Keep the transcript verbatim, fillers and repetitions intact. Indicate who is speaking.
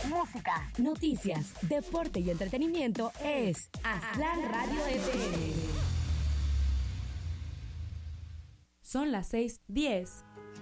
Speaker 1: música, noticias, deporte y entretenimiento es Aztlán Radio F M.
Speaker 2: Son las seis diez.